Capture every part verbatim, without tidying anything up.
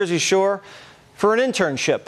Jersey Shore for an internship.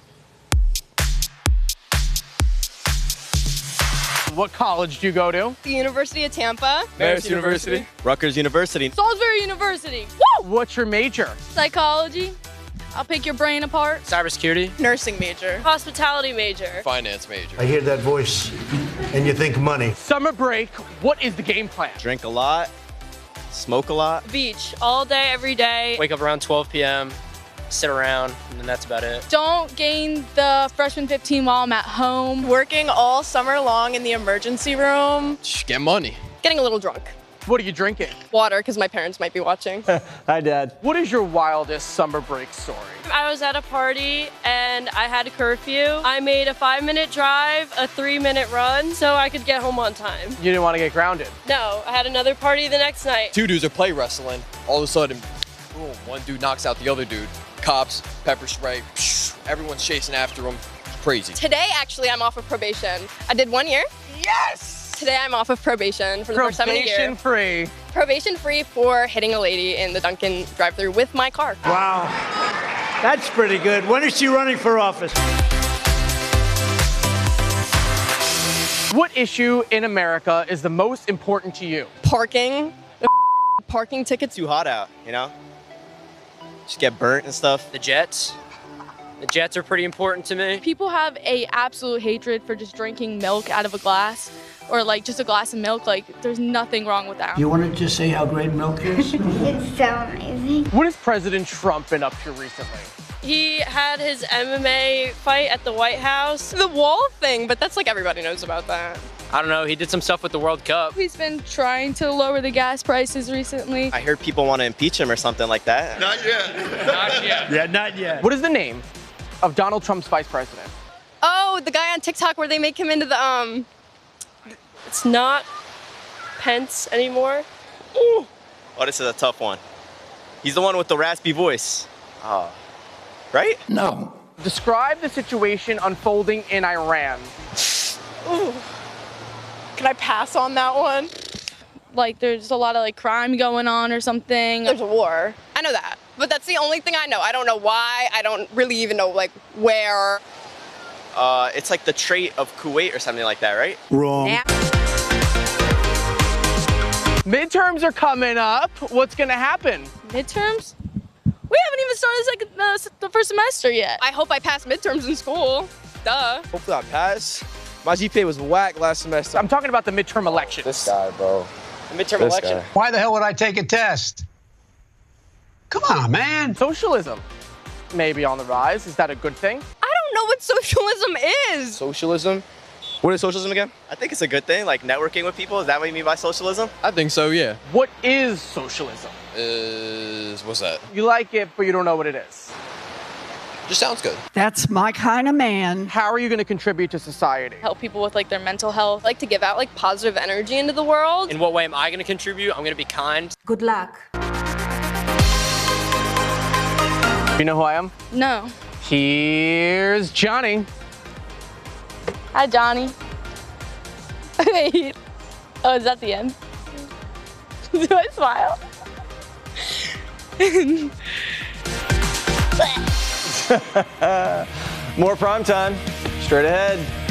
What college do you go to? The University of Tampa. Marist University. Rutgers University. Salisbury University. Woo! What's your major? Psychology. I'll pick your brain apart. Cybersecurity. Nursing major. Hospitality major. Finance major. I hear that voice, and you think money. Summer break, what is the game plan? Drink a lot, smoke a lot. Beach all day, every day. Wake up around twelve p m, sit around, and then that's about it. Don't gain the freshman fifteen while I'm at home. Working all summer long in the emergency room. Just get money. Getting a little drunk. What are you drinking? Water, because my parents might be watching. Hi, Dad. What is your wildest summer break story? I was at a party and I had a curfew. I made a five minute drive, a three minute run, so I could get home on time. You didn't want to get grounded. No, I had another party the next night. Two dudes are play wrestling. All of a sudden, boom, one dude knocks out the other dude. Cops, pepper spray, psh, everyone's chasing after him. Crazy. Today, actually, I'm off of probation. I did one year. Yes! Today, I'm off of probation for the first time in a year. Probation free. Probation free for hitting a lady in the Dunkin' drive-thru with my car. Wow, that's pretty good. When is she running for office? What issue in America is the most important to you? Parking. The parking tickets. Too hot out, you know? Just get burnt and stuff. The Jets. The Jets are pretty important to me. People have a absolute hatred for just drinking milk out of a glass or like just a glass of milk. Like there's nothing wrong with that. You want to just say how great milk is? It's so amazing. What has President Trump been up to recently? He had his M M A fight at the White House. The wall thing, but that's like everybody knows about that. I don't know, he did some stuff with the World Cup. He's been trying to lower the gas prices recently. I heard people want to impeach him or something like that. Not yet. Not yet. Yeah, not yet. What is the name of Donald Trump's vice president? Oh, the guy on TikTok where they make him into the, um... It's not Pence anymore. Ooh. Oh, this is a tough one. He's the one with the raspy voice. Oh. Right? No. Describe the situation unfolding in Iran. Ooh. Can I pass on that one? Like there's a lot of like crime going on or something. There's a war. I know that. But that's the only thing I know. I don't know why. I don't really even know like where. Uh, it's like the trait of Kuwait or something like that, right? Wrong. Yeah. Midterms are coming up. What's gonna happen? Midterms? We haven't even started the, second, uh, the first semester yet. I hope I pass midterms in school. Duh. Hopefully I pass. My G P A was whack last semester. I'm talking about the midterm elections. This guy, bro. The midterm This election. guy. Why the hell would I take a test? Come on, man. Socialism may be on the rise. Is that a good thing? I don't know what socialism is. Socialism? What is socialism again? I think it's a good thing, like networking with people. Is that what you mean by socialism? I think so, yeah. What is socialism? Is, what's that? You like it, but you don't know what it is. Just sounds good. That's my kind of man. How are you going to contribute to society? Help people with like their mental health. I like to give out like positive energy into the world. In what way am I going to contribute? I'm going to be kind. Good luck. You know who I am? No. Here's Johnny. Hi, Johnny. Wait. Oh, is that the end? Do I smile? More prime time, straight ahead.